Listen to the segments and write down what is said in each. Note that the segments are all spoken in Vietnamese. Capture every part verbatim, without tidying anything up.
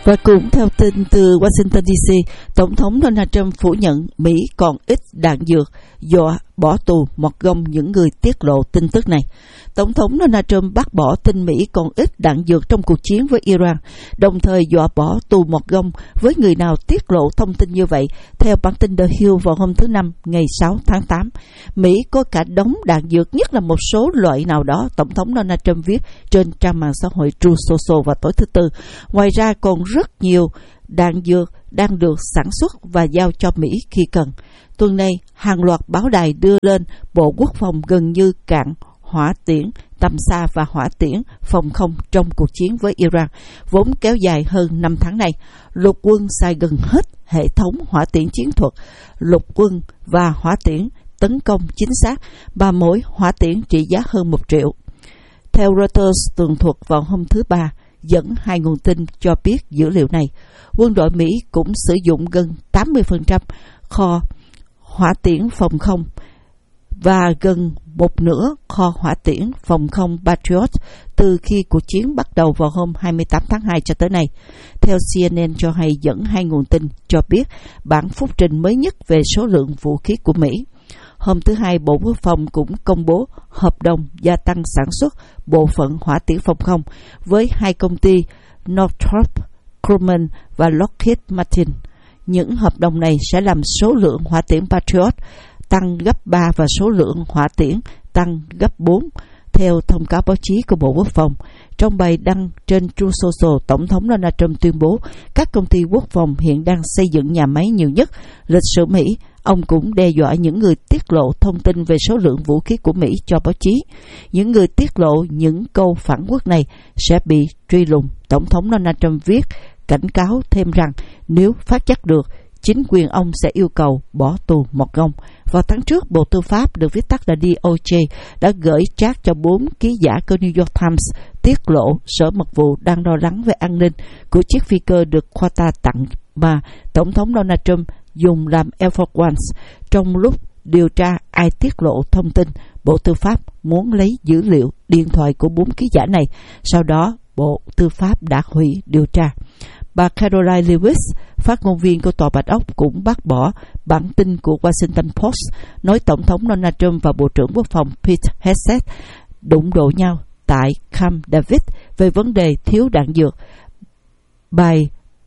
Và cũng theo tin từ Washington đê xê, Tổng thống Donald Trump phủ nhận Mỹ còn ít đạn dược, dọa bỏ tù một gông những người tiết lộ tin tức này. Tổng thống Donald Trump bác bỏ tin Mỹ còn ít đạn dược trong cuộc chiến với Iran, đồng thời dọa bỏ tù một gông với người nào tiết lộ thông tin như vậy. Theo bản tin The Hill vào hôm thứ Năm, ngày sáu tháng tám, Mỹ có cả đống đạn dược, nhất là một số loại nào đó, Tổng thống Donald Trump viết trên trang mạng xã hội Truth Social vào tối thứ Tư. Ngoài ra còn rất nhiều đạn dược đang được sản xuất và giao cho Mỹ khi cần. Tuần này, hàng loạt báo đài đưa lên Bộ Quốc phòng gần như cạn hỏa tiễn tầm xa và hỏa tiễn phòng không trong cuộc chiến với Iran, vốn kéo dài hơn năm tháng nay. Lục quân xài gần hết hệ thống hỏa tiễn chiến thuật, lục quân và hỏa tiễn tấn công chính xác, và mỗi hỏa tiễn trị giá hơn một triệu. Theo Reuters tường thuật vào hôm thứ Ba, dẫn hai nguồn tin cho biết dữ liệu này, quân đội Mỹ cũng sử dụng gần tám mươi phần trăm kho hỏa tiễn phòng không và gần một nửa kho hỏa tiễn phòng không Patriot từ khi cuộc chiến bắt đầu vào hôm hai mươi tám tháng hai cho tới nay. Theo xê en en cho hay, dẫn hai nguồn tin cho biết bản phúc trình mới nhất về số lượng vũ khí của Mỹ. Hôm thứ Hai, Bộ Quốc phòng cũng công bố hợp đồng gia tăng sản xuất bộ phận hỏa tiễn phòng không với hai công ty Northrop Grumman và Lockheed Martin. Những hợp đồng này sẽ làm số lượng hỏa tiễn Patriot tăng gấp ba và số lượng hỏa tiễn tăng gấp bốn, theo thông cáo báo chí của Bộ Quốc phòng. Trong bài đăng trên Truth Social, Tổng thống Donald Trump tuyên bố các công ty quốc phòng hiện đang xây dựng nhà máy nhiều nhất lịch sử Mỹ. Ông cũng đe dọa những người tiết lộ thông tin về số lượng vũ khí của Mỹ cho báo chí. Những người tiết lộ những câu phản quốc này sẽ bị truy lùng. Tổng thống Donald Trump viết cảnh cáo thêm rằng nếu phát giác được, chính quyền ông sẽ yêu cầu bỏ tù một gông. Vào tháng trước, Bộ Tư pháp, được viết tắt là đê o gi, đã gửi trác cho bốn ký giả của New York Times tiết lộ Sở Mật vụ đang lo lắng về an ninh của chiếc phi cơ được Qatar tặng mà Tổng thống Donald Trump dùng làm Air Force One. Trong lúc điều tra ai tiết lộ thông tin, Bộ Tư pháp muốn lấy dữ liệu điện thoại của bốn ký giả này. Sau đó, Bộ Tư pháp đã hủy điều tra. Bà Caroline Lewis, phát ngôn viên của Tòa Bạch Ốc, cũng bác bỏ bản tin của Washington Post nói Tổng thống Donald Trump và Bộ trưởng Quốc phòng Pete Hegseth đụng độ nhau tại Camp David về vấn đề thiếu đạn dược. Bài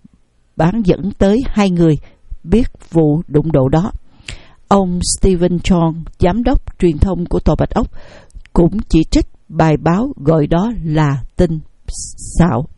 bán dẫn tới hai người biết vụ đụng độ đó. Ông Stephen Chong, giám đốc truyền thông của Tòa Bạch Ốc, cũng chỉ trích bài báo gọi đó là tin xạo.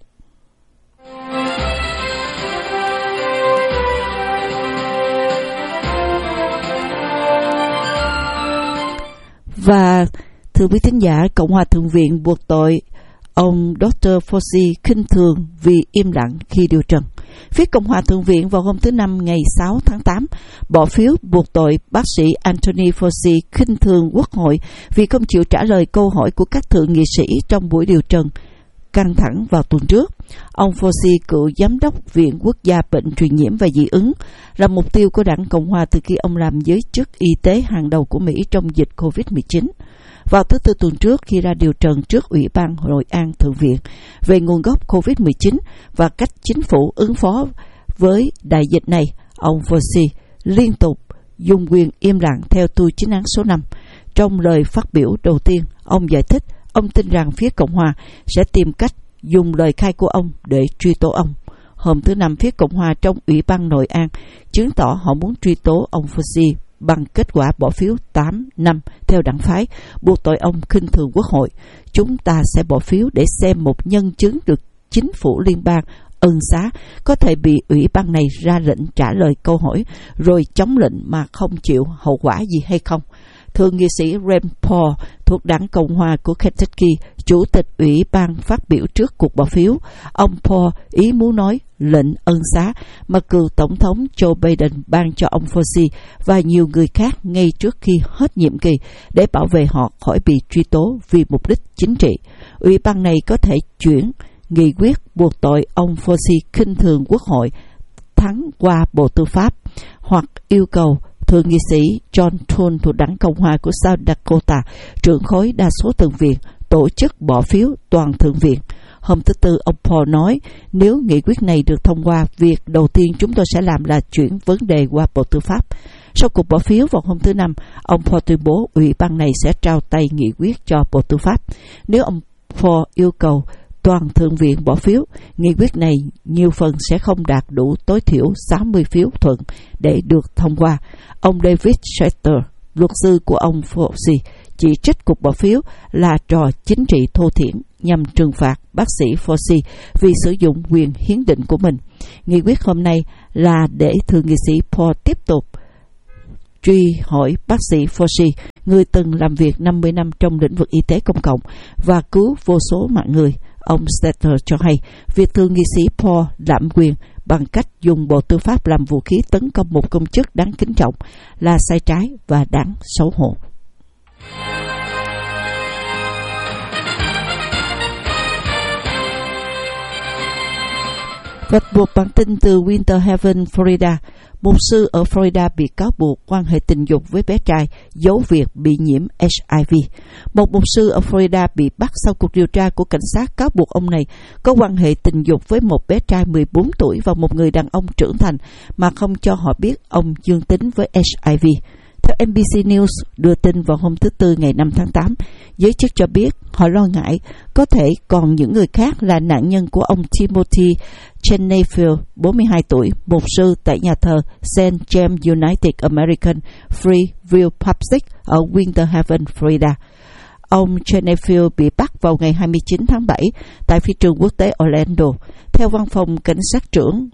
Và thưa quý thính giả, Cộng hòa Thượng viện buộc tội ông Doctor Fauci khinh thường vì im lặng khi điều trần. Phía Cộng hòa Thượng viện vào hôm thứ Năm, ngày sáu tháng tám, bỏ phiếu buộc tội bác sĩ Anthony Fauci khinh thường Quốc hội vì không chịu trả lời câu hỏi của các thượng nghị sĩ trong buổi điều trần căng thẳng vào tuần trước. Ông Fauci, cựu giám đốc Viện Quốc gia Bệnh truyền nhiễm và dị ứng, là mục tiêu của đảng Cộng hòa từ khi ông làm giới chức y tế hàng đầu của Mỹ trong dịch covid mười chín. Vào thứ Tư tuần trước, khi ra điều trần trước Ủy ban Nội an Thượng viện về nguồn gốc covid mười chín và cách chính phủ ứng phó với đại dịch này, ông Fauci liên tục dùng quyền im lặng theo tu chính án số năm. Trong lời phát biểu đầu tiên, ông giải thích ông tin rằng phía Cộng hòa sẽ tìm cách dùng lời khai của ông để truy tố ông. Hôm thứ Năm, phía Cộng hòa trong Ủy ban Nội an chứng tỏ họ muốn truy tố ông Fauci bằng kết quả bỏ phiếu tám năm theo đảng phái, buộc tội ông khinh thường Quốc hội. Chúng ta sẽ bỏ phiếu để xem một nhân chứng được chính phủ liên bang ân xá có thể bị ủy ban này ra lệnh trả lời câu hỏi rồi chống lệnh mà không chịu hậu quả gì hay không. Thượng nghị sĩ Rand Paul thuộc đảng Cộng hòa của Kentucky, chủ tịch ủy ban, phát biểu trước cuộc bỏ phiếu. Ông Paul ý muốn nói lệnh ân xá mà cựu Tổng thống Joe Biden ban cho ông Fauci và nhiều người khác ngay trước khi hết nhiệm kỳ để bảo vệ họ khỏi bị truy tố vì mục đích chính trị. Ủy ban này có thể chuyển nghị quyết buộc tội ông Fauci khinh thường Quốc hội thắng qua Bộ Tư pháp, hoặc yêu cầu Thượng nghị sĩ John Thune thuộc đảng Cộng hòa của South Dakota, trưởng khối đa số thượng viện, tổ chức bỏ phiếu toàn thượng viện. Hôm thứ Tư, ông Paul nói, nếu nghị quyết này được thông qua, việc đầu tiên chúng tôi sẽ làm là chuyển vấn đề qua Bộ Tư pháp. Sau cuộc bỏ phiếu vào hôm thứ Năm, ông Paul tuyên bố ủy ban này sẽ trao tay nghị quyết cho Bộ Tư pháp. Nếu ông Paul yêu cầu toàn Thượng viện bỏ phiếu, nghị quyết này nhiều phần sẽ không đạt đủ tối thiểu sáu mươi phiếu thuận để được thông qua. Ông David Schechter, luật sư của ông Fauci, chỉ trích cuộc bỏ phiếu là trò chính trị thô thiển nhằm trừng phạt bác sĩ Fauci vì sử dụng quyền hiến định của mình. Nghị quyết hôm nay là để thượng nghị sĩ Paul tiếp tục truy hỏi bác sĩ Fauci, người từng làm việc năm mươi năm trong lĩnh vực y tế công cộng và cứu vô số mạng người. Ông Stetter cho hay, việc thượng nghị sĩ Paul lạm quyền bằng cách dùng Bộ Tư pháp làm vũ khí tấn công một công chức đáng kính trọng là sai trái và đáng xấu hổ. Và một bản tin từ Winter Haven, Florida. Mục sư ở Florida bị cáo buộc quan hệ tình dục với bé trai, giấu việc bị nhiễm H I V. Một mục sư ở Florida bị bắt sau cuộc điều tra của cảnh sát cáo buộc ông này có quan hệ tình dục với một bé trai mười bốn tuổi và một người đàn ông trưởng thành mà không cho họ biết ông dương tính với H I V. Theo N B C News đưa tin vào hôm thứ Tư ngày năm tháng tám, giới chức cho biết họ lo ngại có thể còn những người khác là nạn nhân của ông Timothy Chenefield, bốn mươi hai tuổi, mục sư tại nhà thờ Saint James United American Free Will Public ở Winter Haven, Florida. Ông Chenefield bị bắt vào ngày hai mươi chín tháng bảy tại phi trường quốc tế Orlando. Theo văn phòng cảnh sát trưởng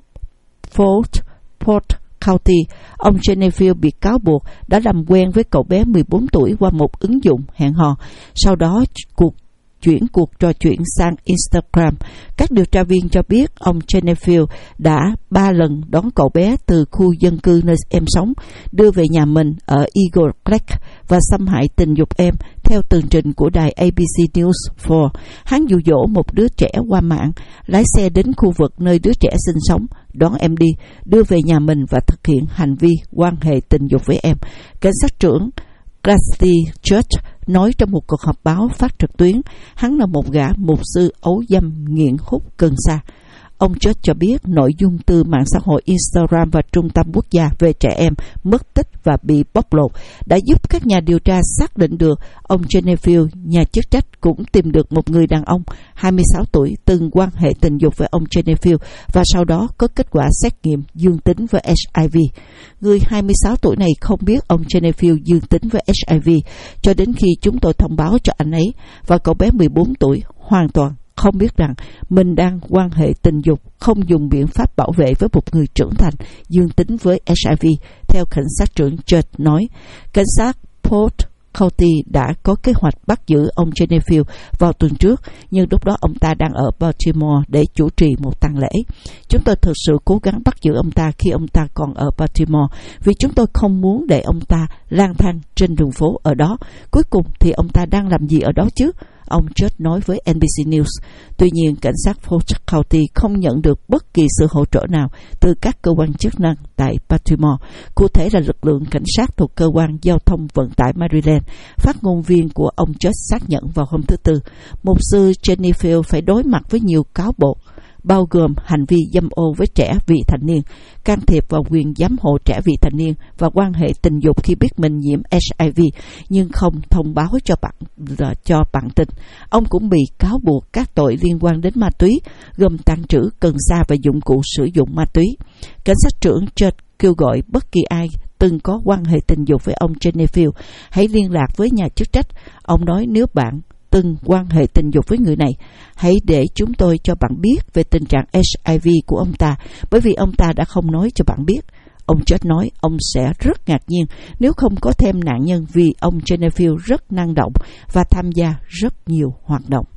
Fort Port County, ông Chenefield bị cáo buộc đã làm quen với cậu bé mười bốn tuổi qua một ứng dụng hẹn hò. Sau đó, cuộc chuyển cuộc trò chuyện sang Instagram. Các điều tra viên cho biết ông Chenefield đã ba lần đón cậu bé từ khu dân cư nơi em sống, đưa về nhà mình ở Eagle Lake và xâm hại tình dục em. Theo tường trình của đài A B C News bốn, hắn dụ dỗ một đứa trẻ qua mạng, lái xe đến khu vực nơi đứa trẻ sinh sống, đón em đi, đưa về nhà mình và thực hiện hành vi quan hệ tình dục với em. Cảnh sát trưởng Christy Church nói trong một cuộc họp báo phát trực tuyến, hắn là một gã mục sư ấu dâm nghiện hút cần sa. Ông Church cho biết nội dung từ mạng xã hội Instagram và Trung tâm Quốc gia về trẻ em mất tích và bị bóc lột đã giúp các nhà điều tra xác định được ông Chenefield, nhà chức trách cũng tìm được một người đàn ông hai mươi sáu tuổi từng quan hệ tình dục với ông Chenefield và sau đó có kết quả xét nghiệm dương tính với H I V. Người hai mươi sáu tuổi này không biết ông Chenefield dương tính với H I V cho đến khi chúng tôi thông báo cho anh ấy, và cậu bé mười bốn tuổi hoàn toàn không biết rằng mình đang quan hệ tình dục, không dùng biện pháp bảo vệ với một người trưởng thành dương tính với H I V, theo cảnh sát trưởng Church nói. Cảnh sát Port County đã có kế hoạch bắt giữ ông Chenefield vào tuần trước, nhưng lúc đó ông ta đang ở Baltimore để chủ trì một tang lễ. Chúng tôi thực sự cố gắng bắt giữ ông ta khi ông ta còn ở Baltimore, vì chúng tôi không muốn để ông ta lang thang trên đường phố ở đó. Cuối cùng thì ông ta đang làm gì ở đó chứ? Ông Church nói với N B C News. Tuy nhiên, cảnh sát Fort County không nhận được bất kỳ sự hỗ trợ nào từ các cơ quan chức năng tại Baltimore, cụ thể là lực lượng cảnh sát thuộc cơ quan giao thông vận tải Maryland. Phát ngôn viên của ông Church xác nhận vào hôm thứ Tư, mục sư Chenefield phải đối mặt với nhiều cáo buộc, bao gồm hành vi dâm ô với trẻ vị thành niên, can thiệp vào quyền giám hộ trẻ vị thành niên và quan hệ tình dục khi biết mình nhiễm H I V nhưng không thông báo cho bạn cho bạn tình. Ông cũng bị cáo buộc các tội liên quan đến ma túy, gồm tàng trữ cần sa và dụng cụ sử dụng ma túy. Cảnh sát trưởng Church kêu gọi bất kỳ ai từng có quan hệ tình dục với ông Chenefield hãy liên lạc với nhà chức trách. Ông nói nếu bạn từng quan hệ tình dục với người này, hãy để chúng tôi cho bạn biết về tình trạng H I V của ông ta, bởi vì ông ta đã không nói cho bạn biết. Ông Church nói ông sẽ rất ngạc nhiên nếu không có thêm nạn nhân, vì ông Chenefield rất năng động và tham gia rất nhiều hoạt động.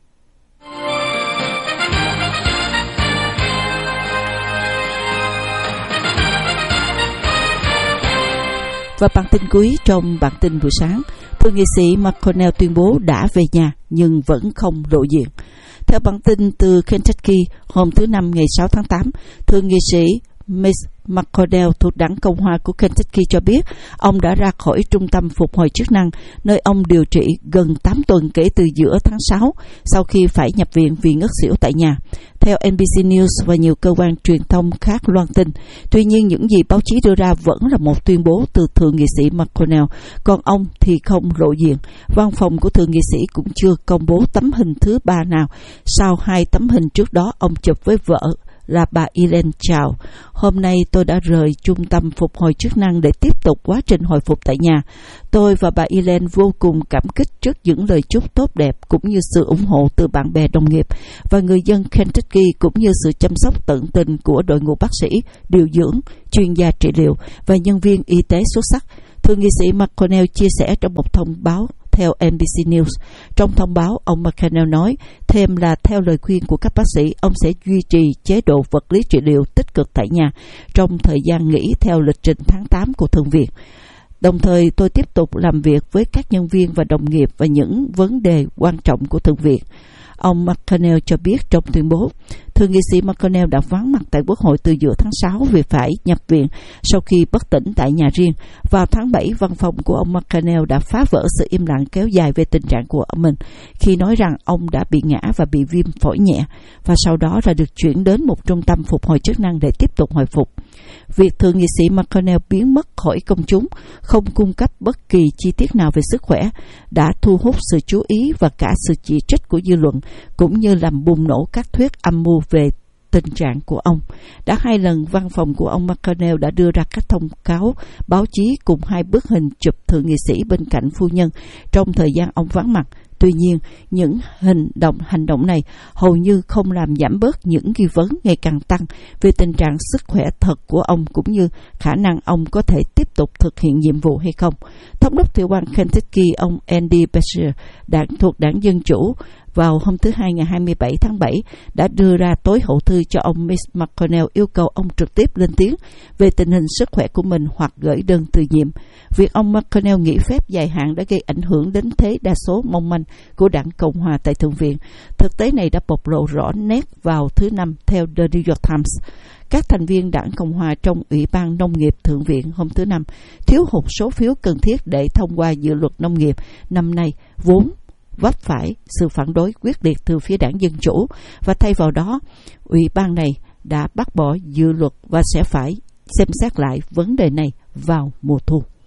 Và bản tin cuối trong bản tin buổi sáng, thượng nghị sĩ McConnell tuyên bố đã về nhà nhưng vẫn không lộ diện. Theo bản tin từ Kentucky hôm thứ Năm ngày sáu tháng tám, thượng nghị sĩ Mitch McConnell thuộc đảng Cộng hòa của Kentucky cho biết ông đã ra khỏi trung tâm phục hồi chức năng, nơi ông điều trị gần tám tuần kể từ giữa tháng sáu, sau khi phải nhập viện vì ngất xỉu tại nhà. Theo en bê xê News và nhiều cơ quan truyền thông khác loan tin. Tuy nhiên, những gì báo chí đưa ra vẫn là một tuyên bố từ thượng nghị sĩ McConnell, còn ông thì không lộ diện. Văn phòng của thượng nghị sĩ cũng chưa công bố tấm hình thứ ba nào sau hai tấm hình trước đó ông chụp với vợ là bà Elaine Chao. Hôm nay tôi đã rời trung tâm phục hồi chức năng để tiếp tục quá trình hồi phục tại nhà. Tôi và bà Elaine vô cùng cảm kích trước những lời chúc tốt đẹp cũng như sự ủng hộ từ bạn bè đồng nghiệp và người dân Kentucky, cũng như sự chăm sóc tận tình của đội ngũ bác sĩ, điều dưỡng, chuyên gia trị liệu và nhân viên y tế xuất sắc. Thượng nghị sĩ McConnell chia sẻ trong một thông báo theo en bê xê News. Trong thông báo, ông McConnell nói thêm là theo lời khuyên của các bác sĩ, ông sẽ duy trì chế độ vật lý trị liệu tích cực tại nhà trong thời gian nghỉ theo lịch trình tháng tám của Thượng viện. Đồng thời, tôi tiếp tục làm việc với các nhân viên và đồng nghiệp và những vấn đề quan trọng của Thượng viện. Ông McConnell cho biết trong tuyên bố, thượng nghị sĩ McConnell đã vắng mặt tại Quốc hội từ giữa tháng sáu vì phải nhập viện sau khi bất tỉnh tại nhà riêng. Vào tháng bảy, văn phòng của ông McConnell đã phá vỡ sự im lặng kéo dài về tình trạng của mình khi nói rằng ông đã bị ngã và bị viêm phổi nhẹ, và sau đó là được chuyển đến một trung tâm phục hồi chức năng để tiếp tục hồi phục. Việc thượng nghị sĩ McConnell biến mất khỏi công chúng, không cung cấp bất kỳ chi tiết nào về sức khỏe, đã thu hút sự chú ý và cả sự chỉ trích của dư luận, cũng như làm bùng nổ các thuyết âm mưu về tình trạng của ông. Đã hai lần văn phòng của ông McConnell đã đưa ra các thông cáo báo chí cùng hai bức hình chụp thượng nghị sĩ bên cạnh phu nhân trong thời gian ông vắng mặt. Tuy nhiên, những hành động hành động này hầu như không làm giảm bớt những nghi vấn ngày càng tăng về tình trạng sức khỏe thật của ông, cũng như khả năng ông có thể tiếp tục thực hiện nhiệm vụ hay không. Thống đốc tiểu bang Kentucky ông Andy Beshear, đảng thuộc đảng Dân Chủ, vào hôm thứ Hai ngày hai mươi bảy tháng bảy đã đưa ra tối hậu thư cho ông Mitch McConnell, yêu cầu ông trực tiếp lên tiếng về tình hình sức khỏe của mình hoặc gửi đơn từ nhiệm. Việc ông McConnell nghỉ phép dài hạn đã gây ảnh hưởng đến thế đa số mong manh của đảng Cộng hòa tại Thượng viện. Thực tế này đã bộc lộ rõ nét vào thứ Năm theo The New York Times. Các thành viên đảng Cộng hòa trong Ủy ban Nông nghiệp Thượng viện hôm thứ Năm thiếu hụt số phiếu cần thiết để thông qua dự luật nông nghiệp năm nay, vốn vấp phải sự phản đối quyết liệt từ phía đảng Dân Chủ, và thay vào đó, Ủy ban này đã bác bỏ dự luật và sẽ phải xem xét lại vấn đề này vào mùa thu.